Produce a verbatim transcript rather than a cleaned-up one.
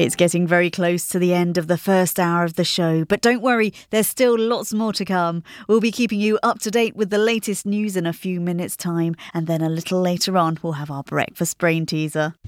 It's getting very close to the end of the first hour of the show, but don't worry, there's still lots more to come. We'll be keeping you up to date with the latest news in a few minutes' time, and then a little later on we'll have our breakfast brain teaser.